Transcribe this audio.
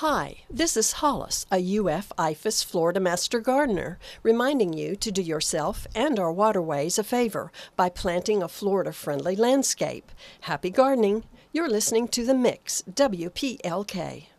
Hi, this is Hollis, a UF IFAS Florida Master Gardener, reminding you to do yourself and our waterways a favor by planting a Florida-friendly landscape. Happy gardening! You're listening to The Mix, WPLK.